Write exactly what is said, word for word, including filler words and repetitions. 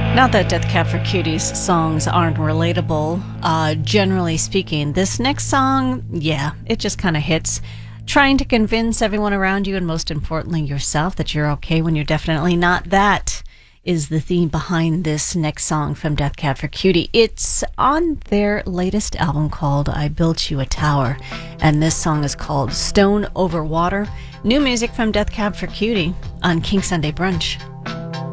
Not that Death Cab for Cuties songs aren't relatable. Uh, generally speaking, this next song, yeah, it just kind of hits. Trying to convince everyone around you, and most importantly yourself, that you're okay when you're definitely not. That is the theme behind this next song from Death Cab for Cutie. It's on their latest album called I Built You a Tower, and this song is called Stone Over Water. New music from Death Cab for Cutie on King Sunday Brunch.